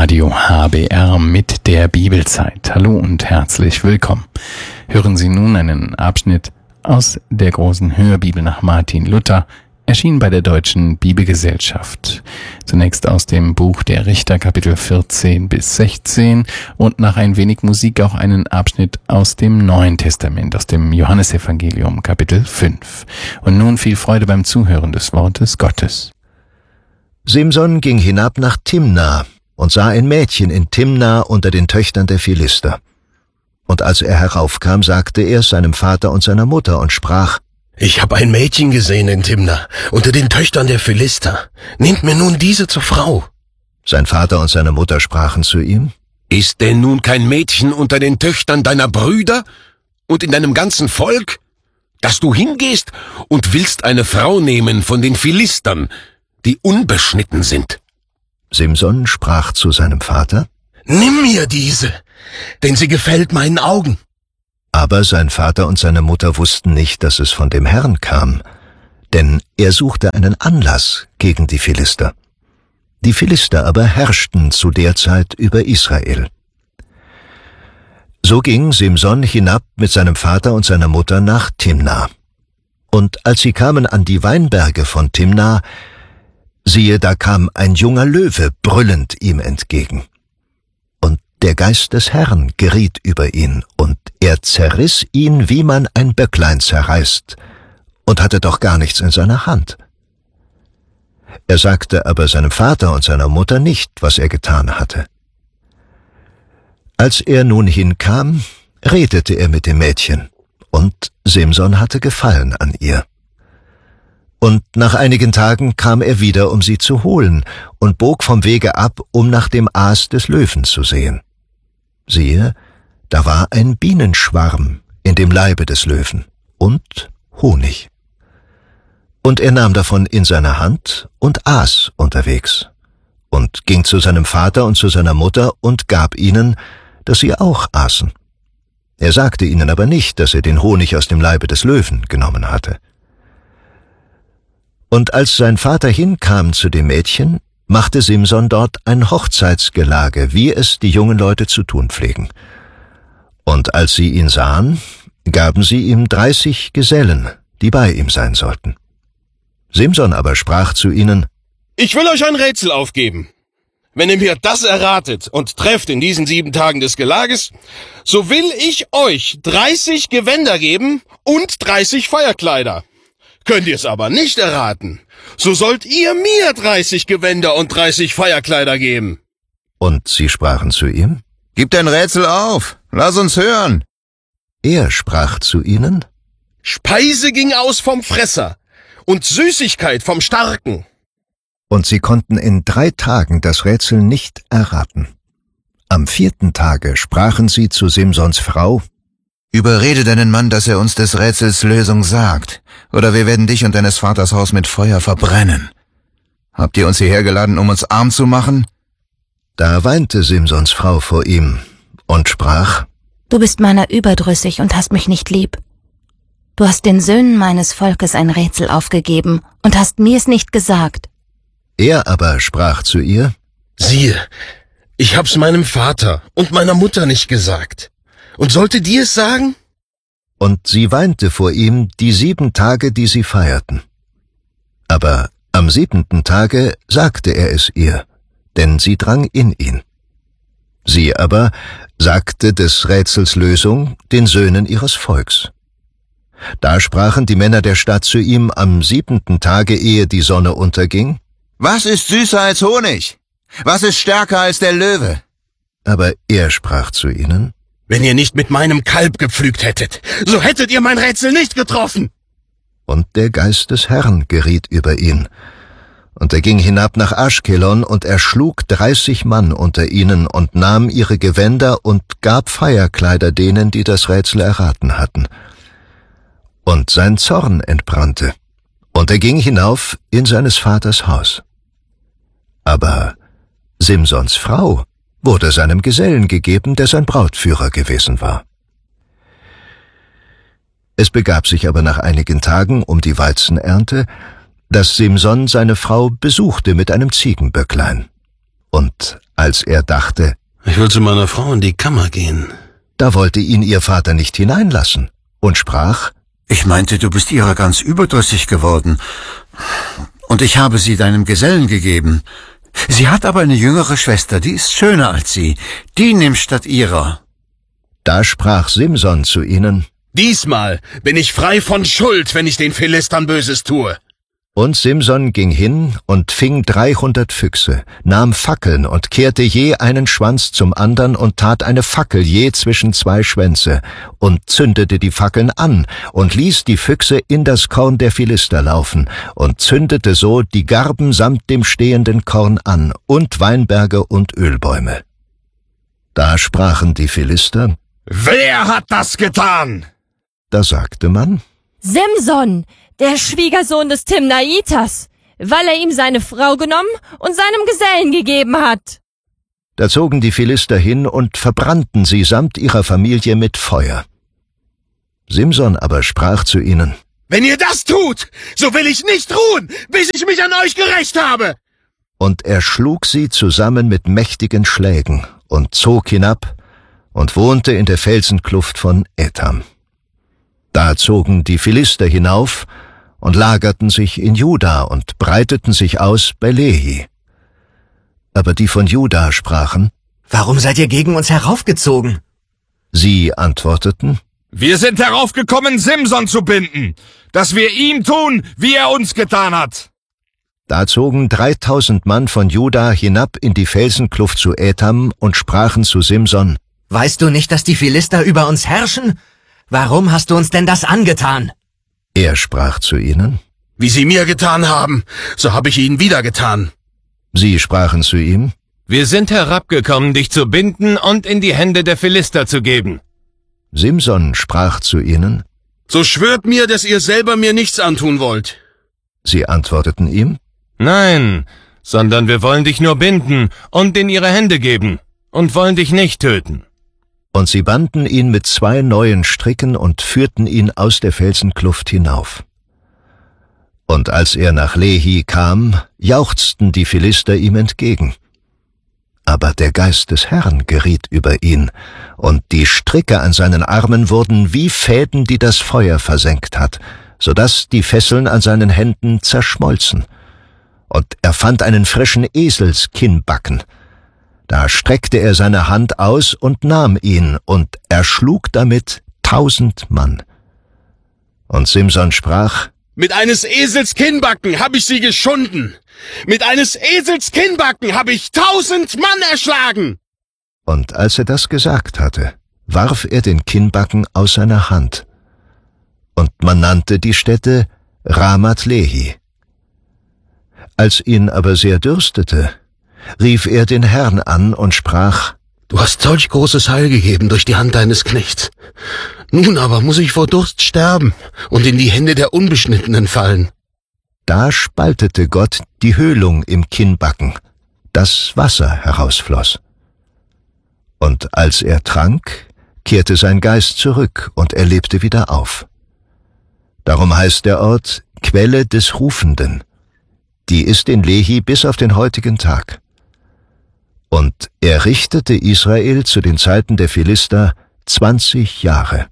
Radio HBR mit der Bibelzeit. Hallo und herzlich willkommen. Hören Sie nun einen Abschnitt aus der großen Hörbibel nach Martin Luther, erschienen bei der Deutschen Bibelgesellschaft. Zunächst aus dem Buch der Richter, Kapitel 14 bis 16 und nach ein wenig Musik auch einen Abschnitt aus dem Neuen Testament, aus dem Johannesevangelium, Kapitel 5. Und nun viel Freude beim Zuhören des Wortes Gottes. Simson ging hinab nach Timna und sah ein Mädchen in Timna unter den Töchtern der Philister. Und als er heraufkam, sagte er es seinem Vater und seiner Mutter und sprach: Ich habe ein Mädchen gesehen in Timna unter den Töchtern der Philister. Nehmt mir nun diese zur Frau. Sein Vater und seine Mutter sprachen zu ihm: Ist denn nun kein Mädchen unter den Töchtern deiner Brüder und in deinem ganzen Volk, dass du hingehst und willst eine Frau nehmen von den Philistern, die unbeschnitten sind? Simson sprach zu seinem Vater: Nimm mir diese, denn sie gefällt meinen Augen. Aber sein Vater und seine Mutter wussten nicht, dass es von dem Herrn kam, denn er suchte einen Anlass gegen die Philister. Die Philister aber herrschten zu der Zeit über Israel. So ging Simson hinab mit seinem Vater und seiner Mutter nach Timna. Und als sie kamen an die Weinberge von Timna, siehe, da kam ein junger Löwe brüllend ihm entgegen. Und der Geist des Herrn geriet über ihn, und er zerriss ihn, wie man ein Böcklein zerreißt, und hatte doch gar nichts in seiner Hand. Er sagte aber seinem Vater und seiner Mutter nicht, was er getan hatte. Als er nun hinkam, redete er mit dem Mädchen, und Simson hatte Gefallen an ihr. Und nach einigen Tagen kam er wieder, um sie zu holen, und bog vom Wege ab, um nach dem Aas des Löwen zu sehen. Siehe, da war ein Bienenschwarm in dem Leibe des Löwen und Honig. Und er nahm davon in seine Hand und aß unterwegs und ging zu seinem Vater und zu seiner Mutter und gab ihnen, dass sie auch aßen. Er sagte ihnen aber nicht, dass er den Honig aus dem Leibe des Löwen genommen hatte. Und als sein Vater hinkam zu dem Mädchen, machte Simson dort ein Hochzeitsgelage, wie es die jungen Leute zu tun pflegen. Und als sie ihn sahen, gaben sie ihm 30 Gesellen, die bei ihm sein sollten. Simson aber sprach zu ihnen: Ich will euch ein Rätsel aufgeben. Wenn ihr mir das erratet und trefft in diesen 7 Tagen des Gelages, so will ich euch 30 Gewänder geben und 30 Feuerkleider. Könnt ihr es aber nicht erraten, so sollt ihr mir 30 Gewänder und 30 Feuerkleider geben. Und sie sprachen zu ihm: Gib dein Rätsel auf, lass uns hören. Er sprach zu ihnen: Speise ging aus vom Fresser und Süßigkeit vom Starken. Und sie konnten in 3 Tagen das Rätsel nicht erraten. Am 4. Tage sprachen sie zu Simsons Frau: Überrede deinen Mann, dass er uns des Rätsels Lösung sagt, oder wir werden dich und deines Vaters Haus mit Feuer verbrennen. Habt ihr uns hierher geladen, um uns arm zu machen? Da weinte Simsons Frau vor ihm und sprach: Du bist meiner überdrüssig und hast mich nicht lieb. Du hast den Söhnen meines Volkes ein Rätsel aufgegeben und hast mir es nicht gesagt. Er aber sprach zu ihr: Siehe, ich hab's meinem Vater und meiner Mutter nicht gesagt. Und sollte dir es sagen? Und sie weinte vor ihm die 7 Tage, die sie feierten. Aber am 7. Tage sagte er es ihr, denn sie drang in ihn. Sie aber sagte des Rätsels Lösung den Söhnen ihres Volks. Da sprachen die Männer der Stadt zu ihm am 7. Tage, ehe die Sonne unterging: Was ist süßer als Honig? Was ist stärker als der Löwe? Aber er sprach zu ihnen: Wenn ihr nicht mit meinem Kalb gepflügt hättet, so hättet ihr mein Rätsel nicht getroffen. Und der Geist des Herrn geriet über ihn. Und er ging hinab nach Aschkelon und erschlug 30 Mann unter ihnen und nahm ihre Gewänder und gab Feierkleider denen, die das Rätsel erraten hatten. Und sein Zorn entbrannte, und er ging hinauf in seines Vaters Haus. Aber Simsons Frau wurde seinem Gesellen gegeben, der sein Brautführer gewesen war. Es begab sich aber nach einigen Tagen um die Weizenernte, dass Simson seine Frau besuchte mit einem Ziegenböcklein. Und als er dachte, ich will zu meiner Frau in die Kammer gehen, da wollte ihn ihr Vater nicht hineinlassen und sprach, ich meinte, du bist ihrer ganz überdrüssig geworden, und ich habe sie deinem Gesellen gegeben. Sie hat aber eine jüngere Schwester, die ist schöner als sie, die nimm statt ihrer. Da sprach Simson zu ihnen, diesmal bin ich frei von Schuld, wenn ich den Philistern Böses tue. Und Simson ging hin und fing 300 Füchse, nahm Fackeln und kehrte je einen Schwanz zum andern und tat eine Fackel je zwischen 2 Schwänze und zündete die Fackeln an und ließ die Füchse in das Korn der Philister laufen und zündete so die Garben samt dem stehenden Korn an und Weinberge und Ölbäume. Da sprachen die Philister, wer hat das getan? Da sagte man, Simson, der Schwiegersohn des Timnaitas, weil er ihm seine Frau genommen und seinem Gesellen gegeben hat. Da zogen die Philister hin und verbrannten sie samt ihrer Familie mit Feuer. Simson aber sprach zu ihnen, wenn ihr das tut, so will ich nicht ruhen, bis ich mich an euch gerächt habe. Und er schlug sie zusammen mit mächtigen Schlägen und zog hinab und wohnte in der Felsenkluft von Etam. Da zogen die Philister hinauf und lagerten sich in Juda und breiteten sich aus bei Lehi. Aber die von Juda sprachen, warum seid ihr gegen uns heraufgezogen? Sie antworteten, wir sind heraufgekommen, Simson zu binden, dass wir ihm tun, wie er uns getan hat. Da zogen 3000 Mann von Juda hinab in die Felsenkluft zu Etam und sprachen zu Simson, weißt du nicht, dass die Philister über uns herrschen? Warum hast du uns denn das angetan? Er sprach zu ihnen, wie sie mir getan haben, so habe ich ihnen wieder getan. Sie sprachen zu ihm, wir sind herabgekommen, dich zu binden und in die Hände der Philister zu geben. Simson sprach zu ihnen, so schwört mir, dass ihr selber mir nichts antun wollt. Sie antworteten ihm, nein, sondern wir wollen dich nur binden und in ihre Hände geben und wollen dich nicht töten. Und sie banden ihn mit 2 neuen Stricken und führten ihn aus der Felsenkluft hinauf. Und als er nach Lehi kam, jauchzten die Philister ihm entgegen. Aber der Geist des Herrn geriet über ihn, und die Stricke an seinen Armen wurden wie Fäden, die das Feuer versenkt hat, so dass die Fesseln an seinen Händen zerschmolzen. Und er fand einen frischen Eselskinnbacken. Da streckte er seine Hand aus und nahm ihn und erschlug damit 1000 Mann. Und Simson sprach, mit eines Esels Kinnbacken habe ich sie geschunden. Mit eines Esels Kinnbacken habe ich 1000 Mann erschlagen. Und als er das gesagt hatte, warf er den Kinnbacken aus seiner Hand. Und man nannte die Stätte Ramat Lehi. Als ihn aber sehr dürstete, rief er den Herrn an und sprach, du hast solch großes Heil gegeben durch die Hand deines Knechts. Nun aber muss ich vor Durst sterben und in die Hände der Unbeschnittenen fallen. Da spaltete Gott die Höhlung im Kinnbacken, dass Wasser herausfloss. Und als er trank, kehrte sein Geist zurück und er lebte wieder auf. Darum heißt der Ort Quelle des Rufenden. Die ist in Lehi bis auf den heutigen Tag. Und er richtete Israel zu den Zeiten der Philister 20 Jahre.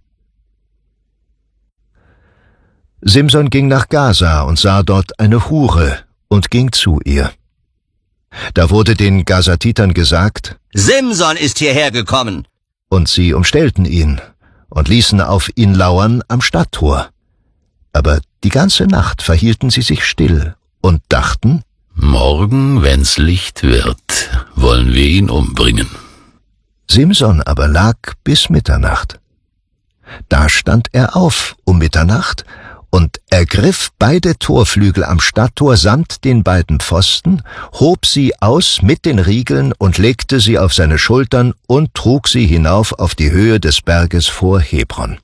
Simson ging nach Gaza und sah dort eine Hure und ging zu ihr. Da wurde den Gazatitern gesagt, Simson ist hierher gekommen. Und sie umstellten ihn und ließen auf ihn lauern am Stadttor. Aber die ganze Nacht verhielten sie sich still und dachten, morgen, wenn's Licht wird, wollen wir ihn umbringen. Simson aber lag bis Mitternacht. Da stand er auf um Mitternacht und ergriff beide Torflügel am Stadttor samt den beiden Pfosten, hob sie aus mit den Riegeln und legte sie auf seine Schultern und trug sie hinauf auf die Höhe des Berges vor Hebron.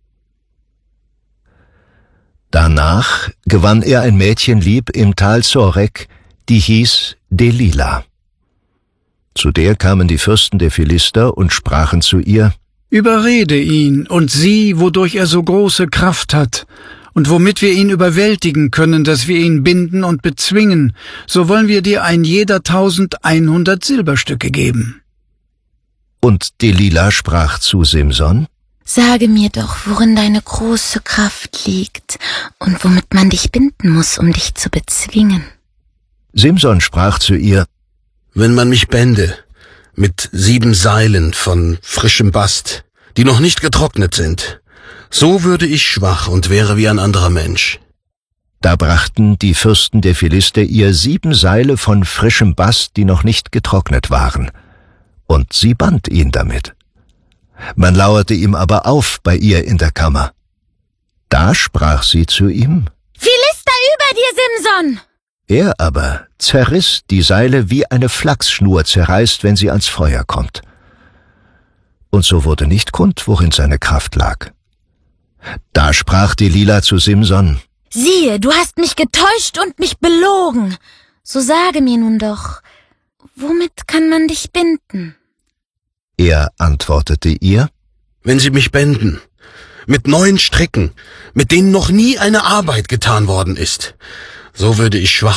Danach gewann er ein Mädchen lieb im Tal Sorek, die hieß Delila. Zu der kamen die Fürsten der Philister und sprachen zu ihr, überrede ihn und sieh, wodurch er so große Kraft hat, und womit wir ihn überwältigen können, dass wir ihn binden und bezwingen, so wollen wir dir ein jeder 1100 Silberstücke geben. Und Delila sprach zu Simson: Sage mir doch, worin deine große Kraft liegt und womit man dich binden muss, um dich zu bezwingen. Simson sprach zu ihr: Wenn man mich bände mit 7 Seilen von frischem Bast, die noch nicht getrocknet sind, so würde ich schwach und wäre wie ein anderer Mensch. Da brachten die Fürsten der Philister ihr 7 Seile von frischem Bast, die noch nicht getrocknet waren, und sie band ihn damit. Man lauerte ihm aber auf bei ihr in der Kammer. Da sprach sie zu ihm: Philister über dir, Simson! Er aber zerriss die Seile, wie eine Flachsschnur zerreißt, wenn sie ans Feuer kommt. Und so wurde nicht kund, worin seine Kraft lag. Da sprach Delila zu Simson: Siehe, du hast mich getäuscht und mich belogen. So sage mir nun doch, womit kann man dich binden? Er antwortete ihr: Wenn sie mich bänden, mit 9 Stricken, mit denen noch nie eine Arbeit getan worden ist, so würde ich schwach